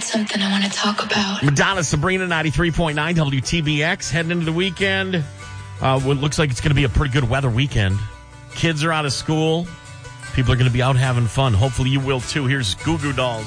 something I want to talk about. Madonna, Sabrina, 93.9 WTBX, heading into the weekend. What looks like it's going to be a pretty good weather weekend. Kids are out of school. People are going to be out having fun. Hopefully you will too. Here's Goo Goo Dolls.